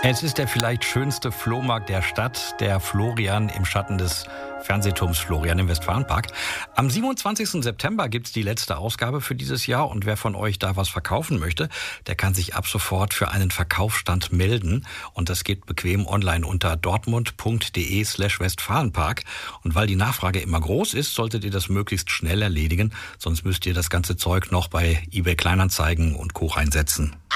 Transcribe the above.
Es ist der vielleicht schönste Flohmarkt der Stadt, der Florian im Schatten des Fernsehturms Florian im Westfalenpark. Am 27. September gibt's die letzte Ausgabe für dieses Jahr und wer von euch da was verkaufen möchte, der kann sich ab sofort für einen Verkaufsstand melden und das geht bequem online unter dortmund.de/Westfalenpark. Und weil die Nachfrage immer groß ist, solltet ihr das möglichst schnell erledigen, sonst müsst ihr das ganze Zeug noch bei eBay Kleinanzeigen und Co. reinsetzen.